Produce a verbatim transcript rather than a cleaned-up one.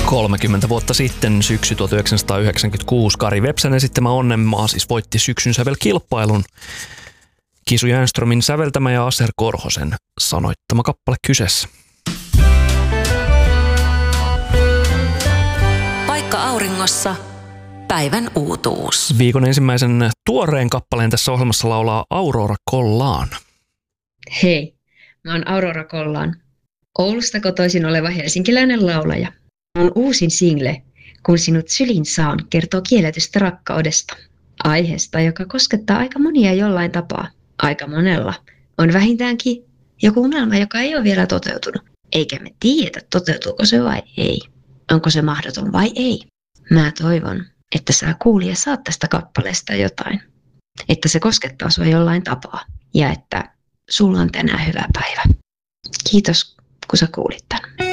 kolmekymmentä vuotta sitten, syksy tuhatyhdeksänsataayhdeksänkymmentäkuusi, Kari Vepsän esittämä Onnenmaa siis voitti syksyn sävelkilpailun. Kisu Jänströmin säveltämä ja Aser Korhosen sanoittama kappale kyseessä. Paikka auringossa. Päivän uutuus. Viikon ensimmäisen tuoreen kappaleen tässä ohjelmassa laulaa Aurora Collan. Hei, mä oon Aurora Collan, Oulusta kotoisin oleva helsinkiläinen laulaja. Mun uusin single, Kun sinut sylin saan, kertoo kielletystä rakkaudesta. Aiheesta, joka koskettaa aika monia jollain tapaa. Aika monella on vähintäänkin joku unelma, joka ei ole vielä toteutunut. Eikä me tiedä, toteutuuko se vai ei. Onko se mahdoton vai ei. Mä toivon, että sä kuulija saat tästä kappaleesta jotain. Että se koskettaa sua jollain tapaa. Ja että sulla on tänään hyvä päivä. Kiitos, kun sä kuulit tän.